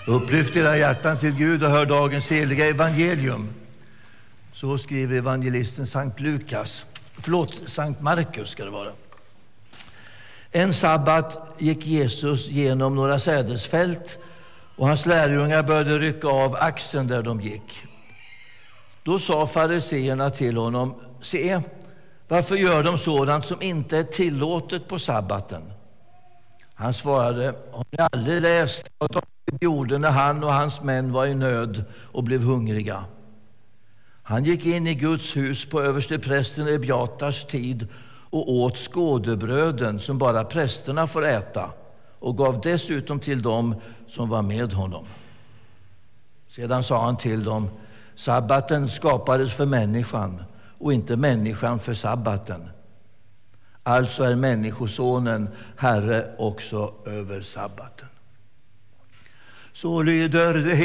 Upplyft era hjärtan till Gud och hör dagens heliga evangelium. Så skriver evangelisten Sankt Markus ska det vara. En sabbat gick Jesus genom några sädesfält och hans lärjungar började rycka av axeln där de gick. Då sa fariseerna till honom: se, varför gör de sådant som inte är tillåtet på sabbaten? Han svarade: har ni aldrig läst vad David gjorde när han och hans män var i nöd och blev hungriga? Han gick in i Guds hus på översteprästen Ebiatars tid och åt skådebröden som bara prästerna får äta, och gav dessutom till dem som var med honom. Sedan sa han till dem: sabbaten skapades för människan och inte människan för sabbaten. Alltså är människosonen herre också över sabbaten. Så lyder det